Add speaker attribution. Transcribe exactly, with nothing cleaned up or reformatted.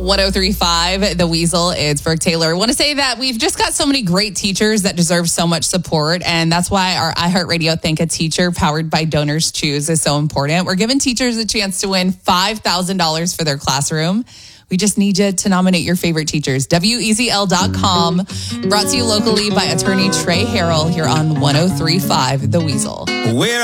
Speaker 1: one oh three point five, The Weasel. It's Brooke Taylor. I want to say that we've just got so many great teachers that deserve so much support, and that's why our iHeartRadio Thank a Teacher, powered by Donors Choose, is so important. We're giving teachers a chance to win five thousand dollars for their classroom. We just need you to nominate your favorite teachers. W E Z L dot com. Brought to you locally by attorney Trey Harrell here on one oh three point five, The Weasel.
Speaker 2: Where